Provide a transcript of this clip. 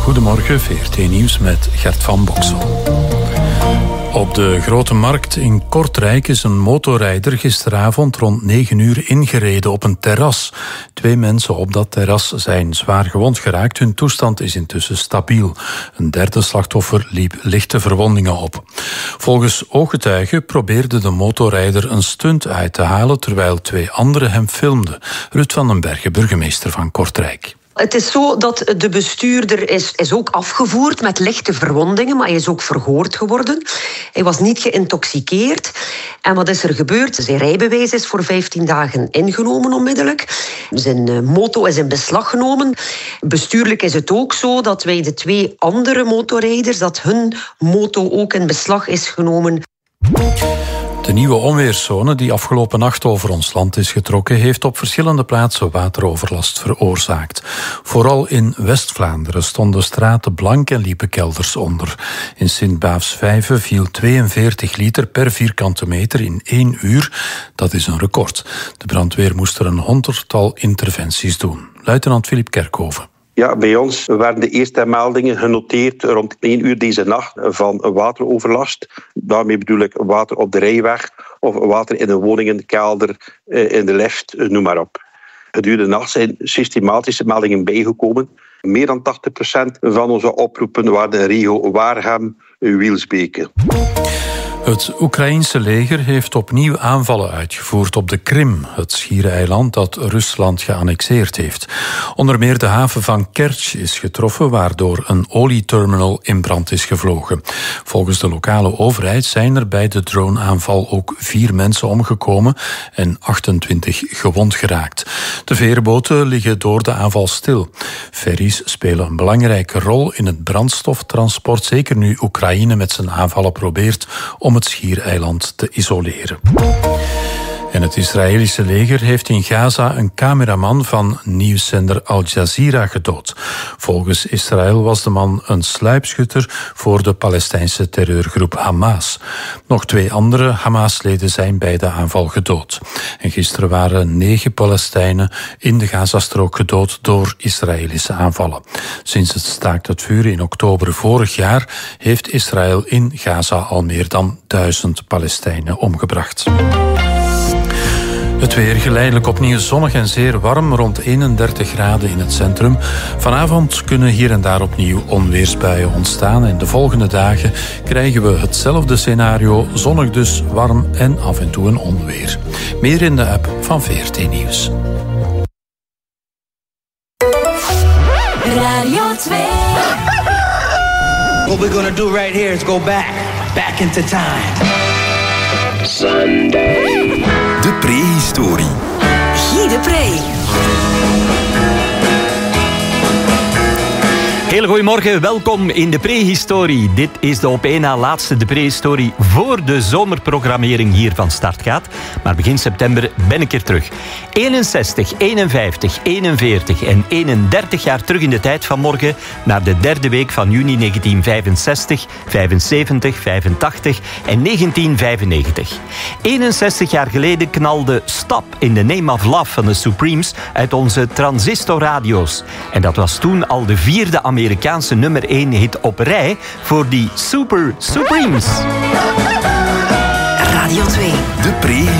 Goedemorgen, VRT Nieuws met Gert van Boksel. Op de Grote Markt in Kortrijk is een motorrijder gisteravond rond 9 uur ingereden op een terras. 2 mensen op dat terras zijn zwaar gewond geraakt. Hun toestand is intussen stabiel. Een derde slachtoffer liep lichte verwondingen op. Volgens ooggetuigen probeerde de motorrijder een stunt uit te halen terwijl 2 anderen hem filmden. Ruud van den Bergen, burgemeester van Kortrijk. Het is zo dat de bestuurder is ook afgevoerd met lichte verwondingen, maar hij is ook verhoord geworden. Hij was niet geïntoxiceerd. En wat is er gebeurd? Zijn rijbewijs is voor 15 dagen ingenomen onmiddellijk. Zijn moto is in beslag genomen. Bestuurlijk is het ook zo dat wij de 2 andere motorrijders, dat hun moto ook in beslag is genomen. De nieuwe onweerszone die afgelopen nacht over ons land is getrokken, heeft op verschillende plaatsen wateroverlast veroorzaakt. Vooral in West-Vlaanderen stonden straten blank en liepen kelders onder. In Sint-Baafsvijve viel 42 liter per vierkante meter in 1 uur. Dat is een record. De brandweer moest er een 100-tal interventies doen. Luitenant Filip Kerkhoven. Ja, bij ons werden de eerste meldingen genoteerd rond 1 uur deze nacht van wateroverlast. Daarmee bedoel ik water op de rijweg of water in de woningen, kelder, in de lift, noem maar op. Gedurende de nacht zijn systematische meldingen bijgekomen. Meer dan 80% van onze oproepen waren in regio Waregem, Wielsbeke. Het Oekraïense leger heeft opnieuw aanvallen uitgevoerd op de Krim, het schiereiland dat Rusland geannexeerd heeft. Onder meer de haven van Kerch is getroffen, waardoor een olieterminal in brand is gevlogen. Volgens de lokale overheid zijn er bij de droneaanval ook 4 mensen omgekomen en 28 gewond geraakt. De veerboten liggen door de aanval stil. Ferries spelen een belangrijke rol in het brandstoftransport, zeker nu Oekraïne met zijn aanvallen probeert om het schiereiland te isoleren. En het Israëlische leger heeft in Gaza een cameraman van nieuwszender Al Jazeera gedood. Volgens Israël was de man een sluipschutter voor de Palestijnse terreurgroep Hamas. Nog 2 andere Hamas-leden zijn bij de aanval gedood. En gisteren waren 9 Palestijnen in de Gazastrook gedood door Israëlische aanvallen. Sinds het staakt het vuren in oktober vorig jaar heeft Israël in Gaza al meer dan 1000 Palestijnen omgebracht. Het weer geleidelijk opnieuw zonnig en zeer warm, rond 31 graden in het centrum. Vanavond kunnen hier en daar opnieuw onweersbuien ontstaan en de volgende dagen krijgen we hetzelfde scenario, zonnig dus, warm en af en toe een onweer. Meer in de app van VRT Nieuws. Radio 2. What we're gonna do right here is go back into time. Sunday. De prehistorie. Guy de Pre. Heel goedemorgen, welkom in de prehistorie. Dit is de op 1 na laatste de prehistorie voor de zomerprogrammering hier van start gaat. Maar begin september ben ik er terug. 61, 51, 41 en 31 jaar terug in de tijd van morgen naar de 3e week van juni 1965, 75, 85 en 1995. 61 jaar geleden knalde Stop in the Name of Love van de Supremes uit onze transistorradio's. En dat was toen al de 4e Amerikaanse nummer 1 hit op rij voor die Super Supremes. Radio 2. De